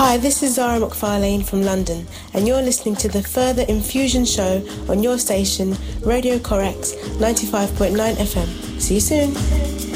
Hi, this is Zara McFarlane from London, and you're listening to the Further Infusion Show on your station, Radio Correx 95.9 FM. See you soon.